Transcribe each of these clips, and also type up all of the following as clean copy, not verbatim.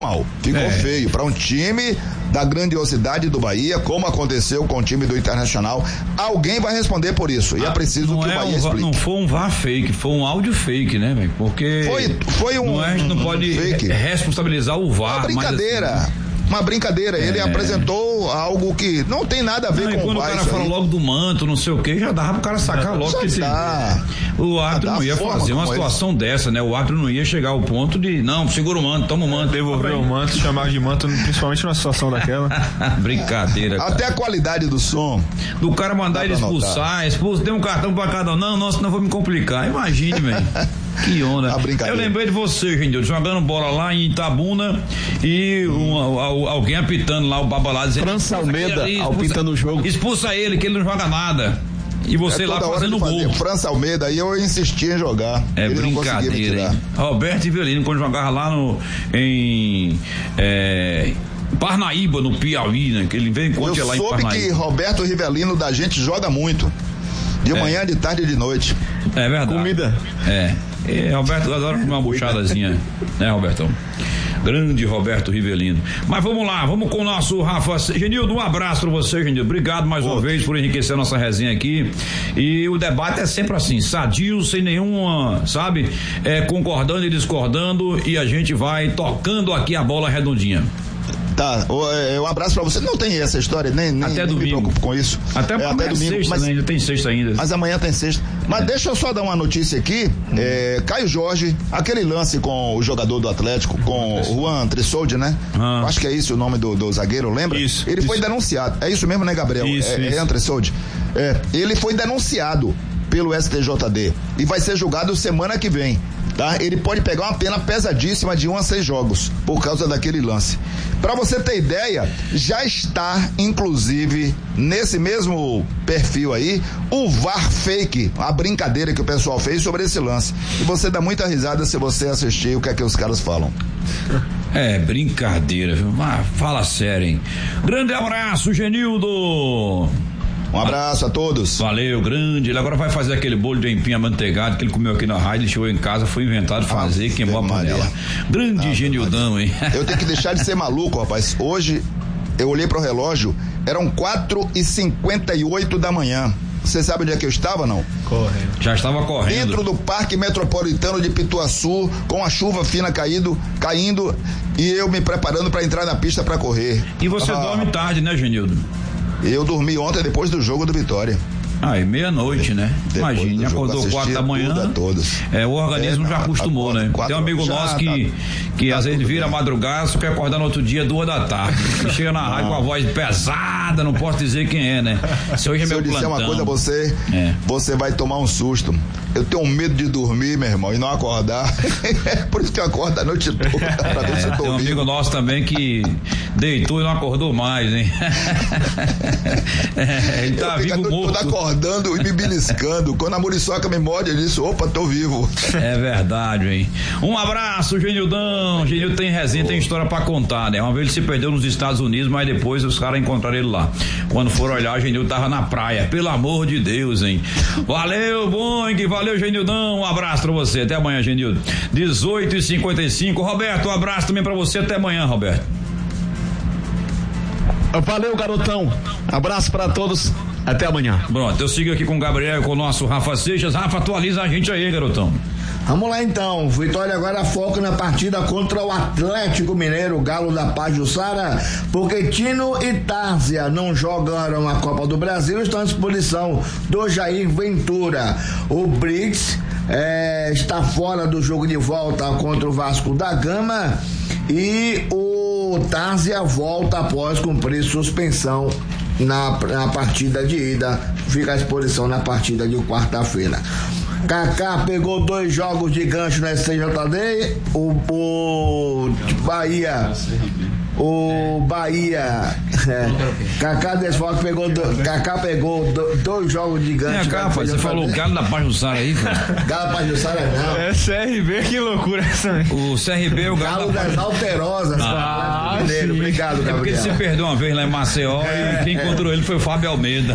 mal, ficou feio para um time da grandiosidade do Bahia, como aconteceu com o time do Internacional. Alguém vai responder por isso e é preciso que o Bahia explique. Não foi um VAR fake, foi um áudio fake, né, velho? Porque foi um a gente não pode responsabilizar o VAR. Uma brincadeira. Uma brincadeira, ele apresentou algo que não tem nada a ver com o VAR. Quando o cara fala logo do manto, não sei o que, já dava pro cara sacar logo que o árbitro não ia fazer uma situação dessa, né? O árbitro não ia chegar ao ponto de, não, segura o manto, toma o manto. Devolver o manto, chamar de manto, principalmente numa situação daquela. Brincadeira, cara. Até a qualidade do som. Do cara mandar ele expulsar, tem um cartão pra cada um. Não, senão eu vou me complicar. Imagine, velho. Que onda. Eu lembrei de você, gente, jogando bola lá em Itabuna e alguém apitando lá, o babalá dizendo, França Almeida apitando o jogo. Expulsa ele, que ele não joga nada. E você lá fazendo gol. França Almeida, aí eu insisti em jogar. Ele brincadeira, hein? Roberto Rivelino, quando jogava lá em Parnaíba, no Piauí, né? Que ele veio enquanto lá em Parnaíba. Eu soube que Roberto Rivelino da gente joga muito. De manhã, de tarde e de noite. É verdade. Comida. Roberto adora comer uma buchadazinha, né, Robertão? Grande Roberto Rivelino. Mas vamos lá, vamos com o nosso Rafa. Genildo, um abraço pra você, Genildo. Obrigado mais uma vez por enriquecer a nossa resenha aqui. E o debate é sempre assim, sadio, sem nenhuma, sabe? Concordando e discordando, e a gente vai tocando aqui a bola redondinha. Tá, um abraço pra você. Não tem essa história, nem até domingo. Me preocupo com isso. Até domingo. Sexta, mas ainda tem sexta ainda. Mas amanhã tem sexta. Mas deixa eu só dar uma notícia aqui. Caio Jorge, aquele lance com o jogador do Atlético, com o Juan Trissoldi, né? Acho que é isso o nome do zagueiro, lembra? Isso. Ele foi denunciado. É isso mesmo, né, Gabriel? Isso. Juan Trissoldi. Ele foi denunciado pelo STJD e vai ser julgado semana que vem. Tá? Ele pode pegar uma pena pesadíssima de 1 a 6 jogos por causa daquele lance. Pra você ter ideia, já está inclusive nesse mesmo perfil aí o VAR fake, a brincadeira que o pessoal fez sobre esse lance. E você dá muita risada se você assistir o que é que os caras falam. Brincadeira, viu? Mas fala sério, hein? Grande abraço, Genildo. Um abraço a todos. Valeu, grande. Ele agora vai fazer aquele bolo de empim amanteigado que ele comeu aqui na rádio, chegou em casa, foi inventado fazer, queimou a panela. Grande Genildão, hein? Eu tenho que deixar de ser maluco, rapaz. Hoje, eu olhei pro relógio, eram 4h58 da manhã. Você sabe onde é que eu estava, não? Correndo. Já estava correndo. Dentro do Parque Metropolitano de Pituaçu, com a chuva fina caindo, e eu me preparando para entrar na pista para correr. E você dorme tarde, né, Genildo? Eu dormi ontem depois do jogo do Vitória. E meia-noite, né? Imagina, acordou 4 da manhã. O organismo já acostumou, né? Tem um amigo nosso que às vezes vira madrugada, só quer acordar no outro dia 2 da tarde. Chega na rádio com a voz pesada, não posso dizer quem é, né? Se hoje é meu plantão. Se eu disser uma coisa a você, você vai tomar um susto. Eu tenho medo de dormir, meu irmão, e não acordar. Por isso que eu acordo a noite toda, pra ver se eu tô tem um amigo nosso também que deitou e não acordou mais, hein? Ele tá vivo morto. Acordando e me beliscando. Quando a muriçoca me morde, eu disse, opa, tô vivo. É verdade, hein? Um abraço, Genildão. Genildo tem resenha, tem história pra contar, né? Uma vez ele se perdeu nos Estados Unidos, mas depois os caras encontraram ele lá. Quando foram olhar, o Genildo tava na praia. Pelo amor de Deus, hein? Valeu, Boing, valeu, Genildão. Um abraço pra você. Até amanhã, Genildo. 18h55. Roberto, um abraço também pra você. Até amanhã, Roberto. Valeu, garotão. Abraço pra todos. Até amanhã. Pronto, eu sigo aqui com o Gabriel e com o nosso Rafa Seixas. Rafa, atualiza a gente aí, garotão. Vamos lá então, Vitória agora foca na partida contra o Atlético Mineiro, o Galo da Pajuçara, porque Tino e Tárzia não jogaram a Copa do Brasil, estão à disposição do Jair Ventura. O Briggs está fora do jogo de volta contra o Vasco da Gama e o Tárzia volta após cumprir suspensão na partida de ida, fica à disposição na partida de quarta-feira. Kaká pegou 2 jogos de gancho na STJD, o Bahia Kaká Desfoque Kaká pegou 2 jogos de gancho. Você falou o Galo da Pajuçara aí, cara. Galo da Pajuçara não. É CRB, que loucura essa aí. O CRB é o Galo das Alterosas. Mineiro, Obrigado, Gabriel. Porque ele se perdeu uma vez lá em Maceió e quem encontrou ele foi o Fábio Almeida.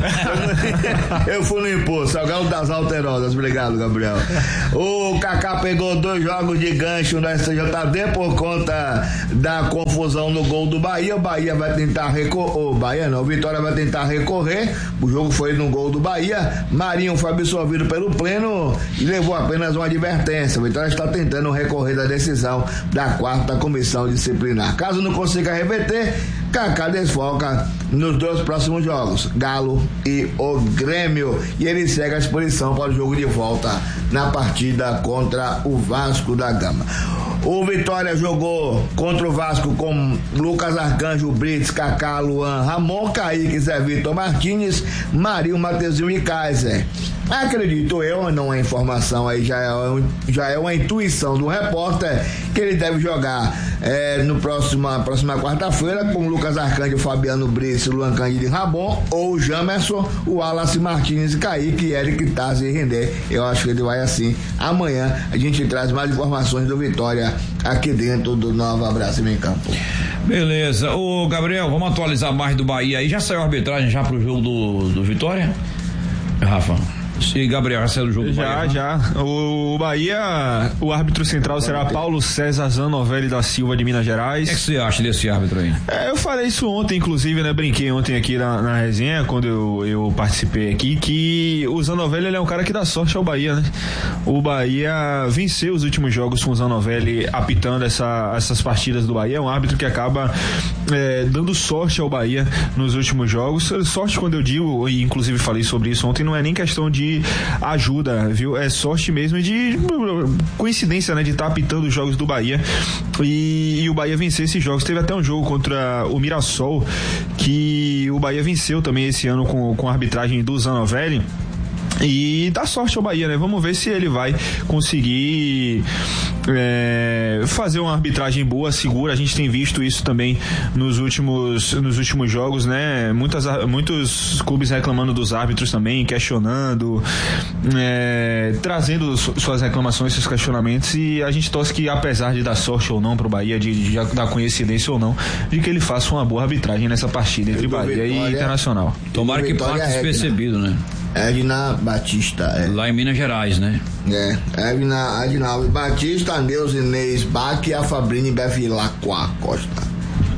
Eu fui no impulso, é o Galo das Alterosas. Obrigado, Gabriel. O Kaká pegou 2 jogos de gancho no STJD por conta da confusão no gol do Bahia. O Bahia vai tentar recorrer. O Vitória vai tentar recorrer. O jogo foi no gol do Bahia. Marinho foi absolvido pelo Pleno e levou apenas uma advertência. O Vitória está tentando recorrer da decisão da 4ª comissão disciplinar. Caso não consiga reverter, Kaká desfoca nos 2 próximos jogos, Galo e o Grêmio, e ele segue à disposição para o jogo de volta na partida contra o Vasco da Gama. O Vitória jogou contra o Vasco com Lucas Arcanjo, Brits, Kaká, Luan, Ramon, Kaique, Zé Vitor Martins, Marinho, Mateuzinho e Kaiser. Acredito eu, não é informação aí, já é uma intuição do repórter, que ele deve jogar no próxima quarta-feira com Lucas Arcanjo, Fabiano Brits, Luan Cândido e Ramon, ou Jamerson, o Wallace Martins e Kaique, Eric Taz e Render. Eu acho que ele vai assim. Amanhã a gente traz mais informações do Vitória aqui dentro do Nova Brasil em Campo. Beleza. Ô Gabriel, vamos atualizar mais do Bahia aí. Já saiu a arbitragem já pro jogo do Vitória? Rafa. E Gabriel, já saiu do jogo do Bahia? Já. O Bahia, o árbitro central será Paulo César Zanovelli da Silva, de Minas Gerais. O que você acha desse árbitro aí? Eu falei isso ontem, inclusive, né? Brinquei ontem aqui na resenha, quando eu participei aqui, que o Zanovelli, ele é um cara que dá sorte ao Bahia, né? O Bahia venceu os últimos jogos com o Zanovelli apitando essas partidas do Bahia. É um árbitro que acaba dando sorte ao Bahia nos últimos jogos. Sorte, quando eu digo, e inclusive falei sobre isso ontem, não é nem questão de ajuda, viu? É sorte mesmo, de coincidência, né? De estar apitando os jogos do Bahia e o Bahia vencer esses jogos. Teve até um jogo contra o Mirassol que o Bahia venceu também esse ano com a arbitragem do Zanovelli. E dá sorte ao Bahia, né? Vamos ver se ele vai conseguir fazer uma arbitragem boa, segura. A gente tem visto isso também nos últimos jogos, né? Muitos clubes reclamando dos árbitros também, questionando, trazendo suas reclamações, seus questionamentos, e a gente torce que, apesar de dar sorte ou não pro Bahia, de dar coincidência ou não, de que ele faça uma boa arbitragem nessa partida entre Bahia e Internacional. Tomara que passe despercebido, né? Edna Batista. Lá em Minas Gerais, né? Edna Adinalves Batista, Neuzinês Bach e a Fabrini Bevilacqua Costa.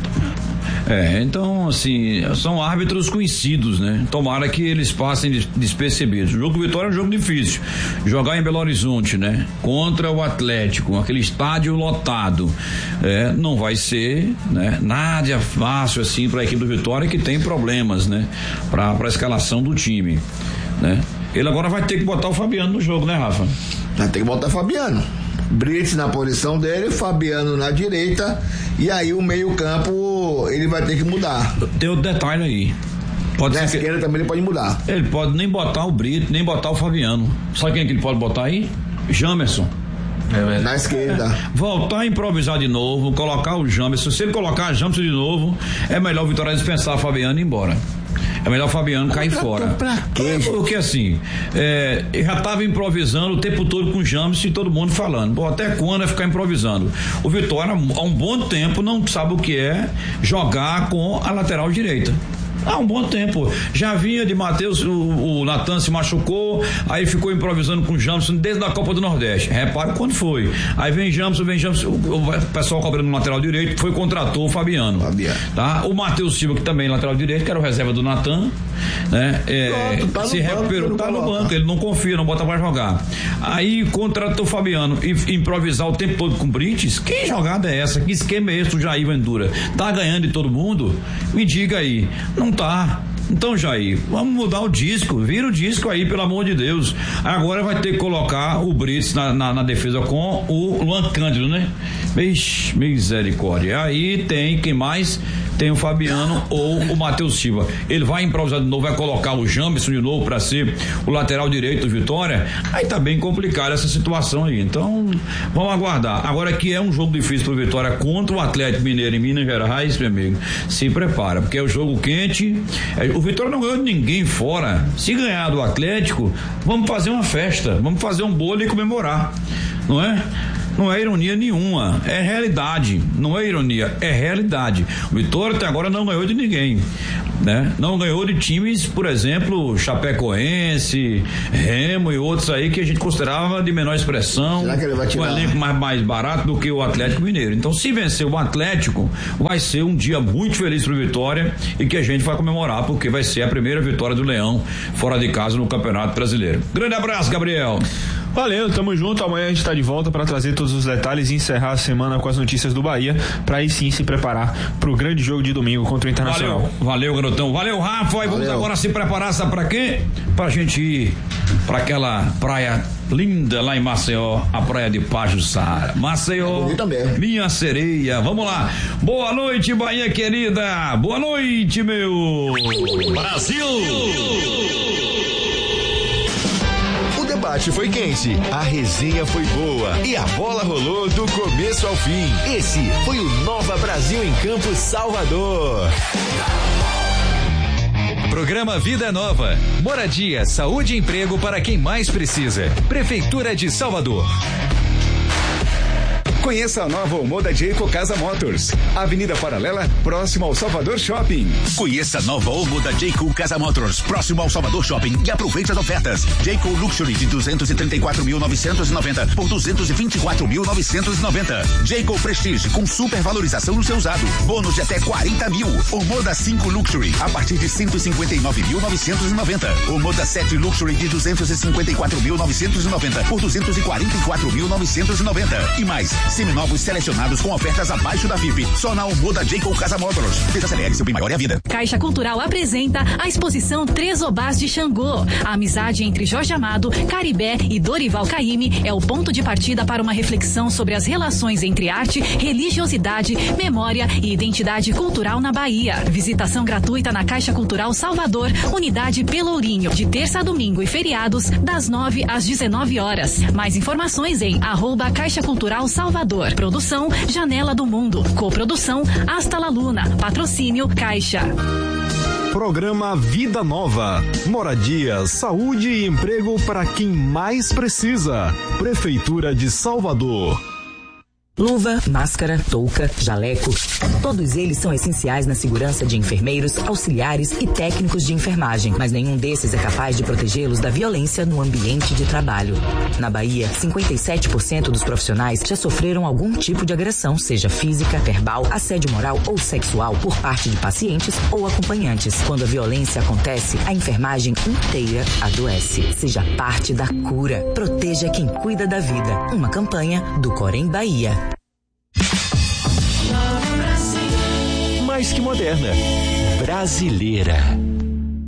Então, assim, são árbitros conhecidos, né? Tomara que eles passem despercebidos. O jogo do Vitória é um jogo difícil. Jogar em Belo Horizonte, né? Contra o Atlético, aquele estádio lotado. Não vai ser, né? Nada fácil, assim, para a equipe do Vitória, que tem problemas, né? Para a escalação do time, né? Ele agora vai ter que botar o Fabiano no jogo, né, Rafa? Vai ter que botar o Fabiano. Brits na posição dele, Fabiano na direita, e aí o meio-campo ele vai ter que mudar. Tem outro detalhe aí. Na esquerda também ele pode mudar. Ele pode nem botar o Brito, nem botar o Fabiano. Sabe quem é que ele pode botar aí? Jamerson. Na esquerda. Voltar a improvisar de novo, colocar o Jamerson. Se ele colocar o Jamerson de novo, é melhor o Vitória dispensar o Fabiano e ir embora. É melhor o Fabiano cair fora. Porque assim, já estava improvisando o tempo todo com o Jamerson e todo mundo falando. Pô, até quando vai ficar improvisando? O Vitória, há um bom tempo, não sabe o que é jogar com a lateral direita. Há um bom tempo. Já vinha de Matheus, o Natan se machucou, aí ficou improvisando com o Jamerson desde a Copa do Nordeste. Repare quando foi. Aí vem Jamerson, o pessoal cobrando no lateral direito, contratou o Fabiano. Tá? O Matheus Silva, que também é lateral direito, que era o reserva do Natan, né? Se recuperou, tá no banco, ele não confia, não bota pra jogar. Aí contratou o Fabiano e improvisar o tempo todo com o Brites. Que jogada é essa? Que esquema é esse do Jair Ventura? Tá ganhando de todo mundo? Me diga aí. Não tá. Então, Jair, vamos mudar o disco, vira o disco aí, pelo amor de Deus. Agora vai ter que colocar o Brits na defesa com o Luan Cândido, né? Misericórdia. Aí tem quem mais? Tem o Fabiano ou o Matheus Silva. Ele vai improvisar de novo, vai colocar o Jamerson de novo para ser o lateral direito do Vitória. Aí tá bem complicada essa situação aí. Então, vamos aguardar. Agora que é um jogo difícil pro Vitória contra o Atlético Mineiro em Minas Gerais, meu amigo, se prepara, porque é o jogo quente. O Vitória não ganhou de ninguém fora. Se ganhar do Atlético, vamos fazer uma festa, vamos fazer um bolo e comemorar, não é? Não é ironia nenhuma, é realidade. Não é ironia, é realidade. O Vitória até agora não ganhou de ninguém, né? Não ganhou de times, por exemplo, Chapecoense, Remo e outros aí que a gente considerava de menor expressão, um elenco mais barato do que o Atlético Mineiro. Então, se vencer o Atlético, vai ser um dia muito feliz pro Vitória e que a gente vai comemorar, porque vai ser a primeira vitória do Leão fora de casa no Campeonato Brasileiro. Grande abraço, Gabriel. Valeu, tamo junto. Amanhã a gente tá de volta para trazer todos os detalhes e encerrar a semana com as notícias do Bahia, para aí sim se preparar pro grande jogo de domingo contra o Internacional. Valeu, garotão. Valeu, Rafa. E vamos agora se preparar, sabe pra quê? Pra gente ir pra aquela praia linda lá em Maceió, a praia de Pajuçara. Maceió, minha sereia. Vamos lá. Boa noite, Bahia querida. Boa noite, meu Brasil. O debate foi quente, a resenha foi boa e a bola rolou do começo ao fim. Esse foi o Nova Brasil em Campo Salvador. Programa Vida Nova. Moradia, saúde e emprego para quem mais precisa. Prefeitura de Salvador. Conheça a nova Omoda Jayco Casa Motors, Avenida Paralela, próximo ao Salvador Shopping. Conheça a nova Omoda Jayco Casa Motors, próximo ao Salvador Shopping, e aproveite as ofertas. Jayco Luxury de 234.990 por 224.990. Jayco Prestige com super valorização no seu usado. Bônus de até 40 mil. Omoda 5 Luxury a partir de 159.990. Omoda 7 Luxury de 254.990 por 244.990. E mais, seminovos selecionados com ofertas abaixo da VIP. Só na Omoda Jayco Casa Motors. Desacelere, seu bem maior é a vida. Caixa Cultural apresenta a exposição Três Obás de Xangô. A amizade entre Jorge Amado, Caribé e Dorival Caymmi é o ponto de partida para uma reflexão sobre as relações entre arte, religiosidade, memória e identidade cultural na Bahia. Visitação gratuita na Caixa Cultural Salvador, Unidade Pelourinho, de terça a domingo e feriados, das 9 às 19 horas. Mais informações em @Caixa Cultural Salvador. Produção Janela do Mundo. Coprodução Hasta la Luna. Patrocínio Caixa. Programa Vida Nova. Moradia, saúde e emprego para quem mais precisa. Prefeitura de Salvador. Luva, máscara, touca, jaleco, todos eles são essenciais na segurança de enfermeiros, auxiliares e técnicos de enfermagem, mas nenhum desses é capaz de protegê-los da violência no ambiente de trabalho. Na Bahia, 57% dos profissionais já sofreram algum tipo de agressão, seja física, verbal, assédio moral ou sexual, por parte de pacientes ou acompanhantes. Quando a violência acontece, a enfermagem inteira adoece. Seja parte da cura. Proteja quem cuida da vida. Uma campanha do Corém Bahia. Mais que moderna, brasileira.